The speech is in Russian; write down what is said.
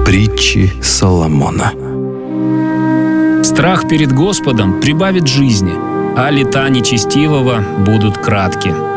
Притчи Соломона. Страх перед Господом прибавит жизни, а лета нечестивого будут кратки.